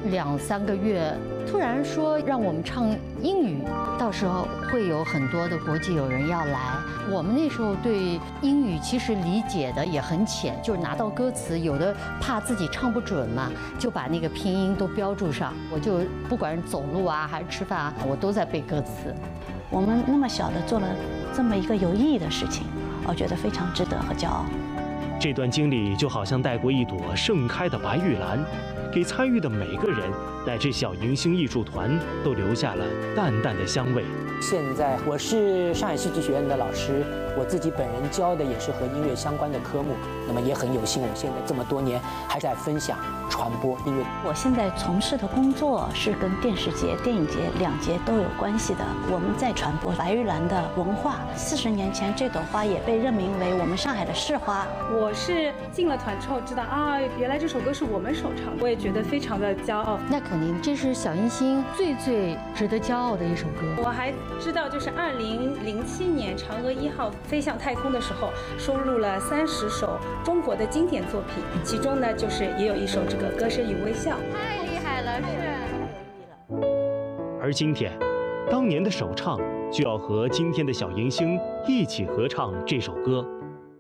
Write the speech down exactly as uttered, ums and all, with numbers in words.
两三个月，突然说让我们唱英语，到时候会有很多的国际友人要来。我们那时候对英语其实理解的也很浅，就是拿到歌词，有的怕自己唱不准嘛，就把那个拼音都标注上。我就不管是走路啊还是吃饭啊，我都在背歌词。 我们那么小的做了这么一个有意义的事情，我觉得非常值得和骄傲。 这段经历就好像带过一朵盛开的白玉兰，给参与的每个人乃至小迎星艺术团都留下了淡淡的香味。 现在我是上海戏剧学院的老师，我自己本人教的也是和音乐相关的科目，那么也很有幸，我现在这么多年还在分享传播音乐。 我现在从事的工作是跟电视节、电影节两节都有关系的，我们在传播白玉兰的文化。四十年前，这朵花也被任命为我们上海的市花。 我是进了团之后知道啊，原来这首歌是我们首唱，我也觉得非常的骄傲。 那肯定，这是小迎星最最值得骄傲的一首歌。 我还知道，就是二零零七年嫦娥一号飞向太空的时候，收录了三十首中国的经典作品，其中呢，就是也有一首这个《歌声与微笑》。 太厉害了，是。 而今天，当年的首唱就要和今天的小迎星一起合唱这首歌。